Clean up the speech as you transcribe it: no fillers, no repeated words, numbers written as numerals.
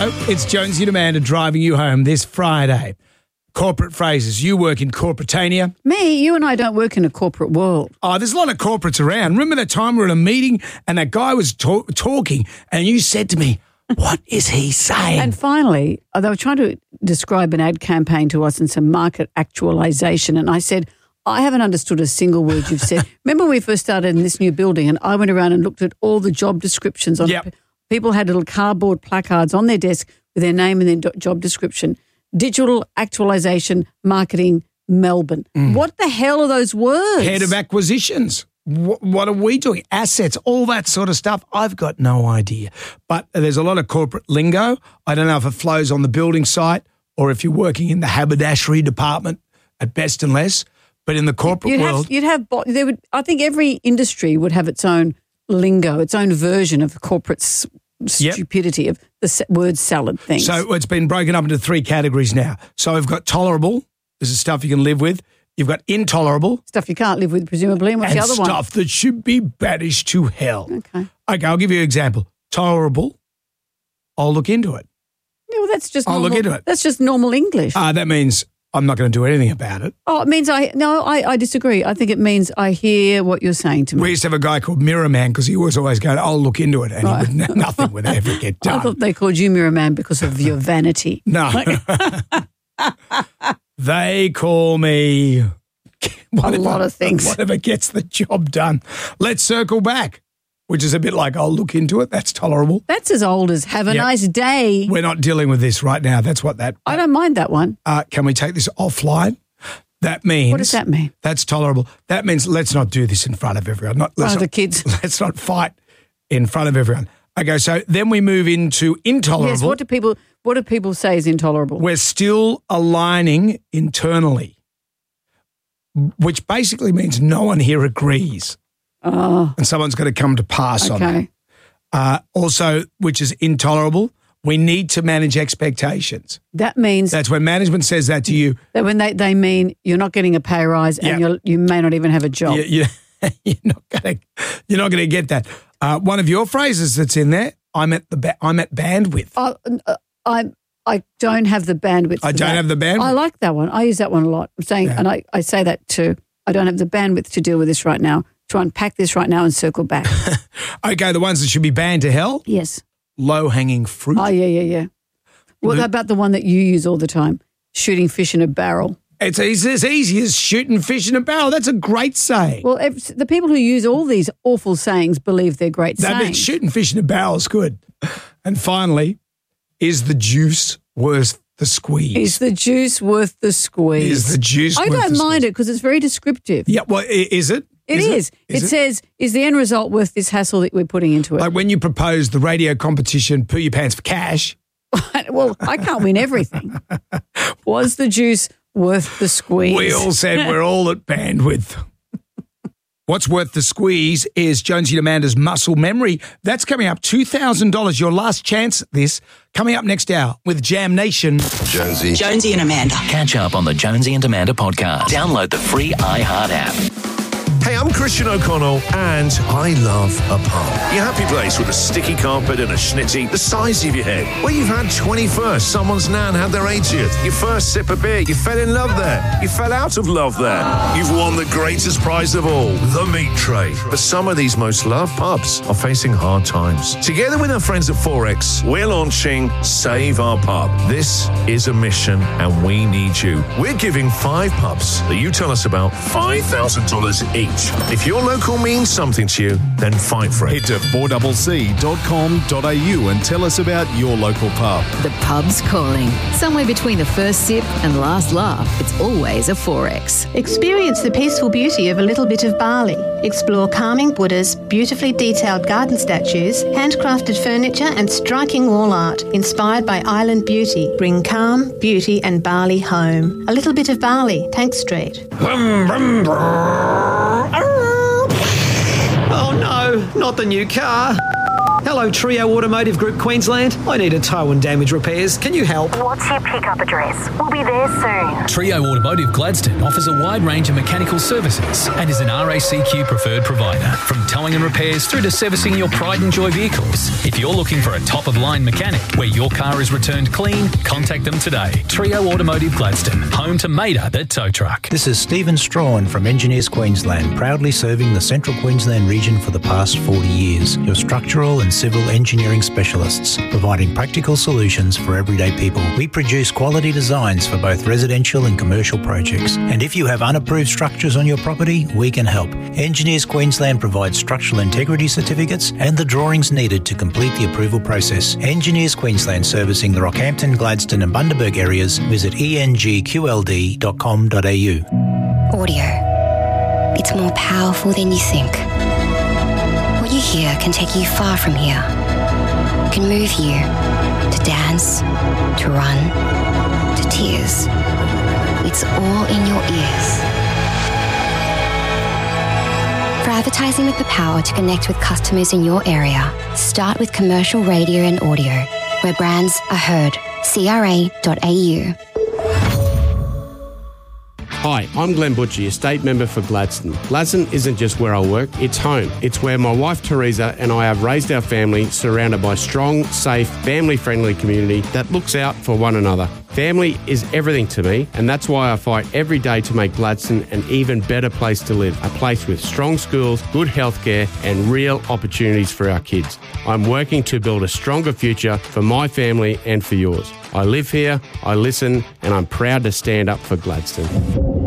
Hello, it's Jonesy and Amanda driving you home this Friday. Corporate phrases. You work in corporatania. Me, you and I don't work in a corporate world. Oh, there's a lot of corporates around. Remember that time we were at a meeting and that guy was talking and you said to me, what is he saying? And finally, they were trying to describe an ad campaign to us and some market actualization. And I said, I haven't understood a single word you've said. Remember when we first started in this new building and I went around and looked at all the job descriptions on Yep. People had little cardboard placards on their desk with their name and their job description. Digital actualization, marketing, Melbourne. What the hell are those words? Head of acquisitions. What are we doing? Assets, all that sort of stuff. I've got no idea. But there's a lot of corporate lingo. I don't know if it flows on the building site or if you're working in the haberdashery department at best and less. But in the corporate world, I think every industry would have its own lingo, its own version of corporate stupidity, of the word salad thing. So it's been broken up into three categories now. So we've got tolerable. This is stuff you can live with. You've got intolerable. Stuff you can't live with, presumably. And what's the other one? Stuff that should be banished to hell. Okay, I'll give you an example. Tolerable. I'll look into it. Yeah, well, that's just I'll normal, look into it. That's just normal English. That means I'm not going to do anything about it. Oh, it means I disagree. I think it means I hear what you're saying to me. We used to have a guy called Mirror Man because he was always going, I'll look into it. And nothing would ever get done. I thought they called you Mirror Man because of your vanity. No. They call me a lot of things. Whatever gets the job done. Let's circle back, which is a bit like, I'll look into it. That's tolerable. That's as old as have a nice day. We're not dealing with this right now. That's what that... I don't mind that one. Can we take this offline? That means... What does that mean? That's tolerable. That means let's not do this in front of everyone. The kids. Let's not fight in front of everyone. Okay, so then we move into intolerable. Yes, what do people say is intolerable? We're still aligning internally, which basically means no one here agrees. Oh. And someone's got to come to pass on Okay. that. Also, which is intolerable, we need to manage expectations. That means That's when management says that to you. that when they mean you're not getting a pay rise and you may not even have a job. You're not going to get that. One of your phrases that's in there, I'm at bandwidth. I don't have the bandwidth. I don't have the bandwidth. I like that one. I use that one a lot. I'm saying, and I say that too. I don't have the bandwidth to deal with this right now, to unpack this right now and circle back. Okay, the ones that should be banned to hell? Yes. Low-hanging fruit. Oh, yeah. What about the one that you use all the time? Shooting fish in a barrel. It's as easy as shooting fish in a barrel. That's a great saying. Well, the people who use all these awful sayings believe they're great That sayings. means shooting fish in a barrel is good. And finally, is the juice worth the squeeze? Is the juice worth the squeeze? Is the juice I worth don't the mind squeeze? it because it's very descriptive. Yeah, well, is it? It is. It says, is the end result worth this hassle that we're putting into it? Like when you proposed the radio competition, put your pants for cash. Well, I can't win everything. Was the juice worth the squeeze? We all said we're all at bandwidth. What's worth the squeeze is Jonesy and Amanda's muscle memory. That's coming up $2,000. Your last chance at this coming up next hour with Jam Nation. Jonesy and Amanda. Catch up on the Jonesy and Amanda podcast. Download the free iHeart app. Hey, I'm Christian O'Connell, and I love a pub. Your happy place with a sticky carpet and a schnitty the size of your head. Where you've had 21st, someone's nan had their 80th. Your first sip of beer, you fell in love there. You fell out of love there. You've won the greatest prize of all, the meat tray. But some of these most loved pubs are facing hard times. Together with our friends at Forex, we're launching Save Our Pub. This is a mission, and we need you. We're giving 5 pubs that you tell us about $5,000 each. If your local means something to you, then fight for it. Head to 4cc.com.au and tell us about your local pub. The pub's calling. Somewhere between the first sip and last laugh, it's always a Forex. Experience the peaceful beauty of a little bit of Bali. Explore calming Buddhas, beautifully detailed garden statues, handcrafted furniture and striking wall art inspired by island beauty. Bring calm, beauty and Bali home. A little bit of Bali, Tank Street. Oh no, not the new car. Hello, Trio Automotive Group Queensland. I need a tow and damage repairs. Can you help? What's your pickup address? We'll be there soon. Trio Automotive Gladstone offers a wide range of mechanical services and is an RACQ preferred provider. From towing and repairs through to servicing your pride and joy vehicles. If you're looking for a top-of-line mechanic where your car is returned clean, contact them today. Trio Automotive Gladstone, home to Mater, the tow truck. This is Stephen Strawn from Engineers Queensland, proudly serving the Central Queensland region for the past 40 years. Your structural and civil engineering specialists, providing practical solutions for everyday people. We produce quality designs for both residential and commercial projects. And if you have unapproved structures on your property, we can help. Engineers Queensland provides structural integrity certificates and the drawings needed to complete the approval process. Engineers Queensland, servicing the Rockhampton, Gladstone and Bundaberg areas. Visit engqld.com.au. Audio. It's more powerful than you think. What you hear can take you far from here. It can move you to dance, to run, to tears. It's all in your ears. For advertising with the power to connect with customers in your area, start with commercial radio and audio, where brands are heard. CRA.au. Hi, I'm Glenn Butchie, Estate Member for Gladstone. Gladstone isn't just where I work, it's home. It's where my wife Teresa and I have raised our family, surrounded by strong, safe, family-friendly community that looks out for one another. Family is everything to me, and that's why I fight every day to make Gladstone an even better place to live, a place with strong schools, good healthcare and real opportunities for our kids. I'm working to build a stronger future for my family and for yours. I live here, I listen, and I'm proud to stand up for Gladstone.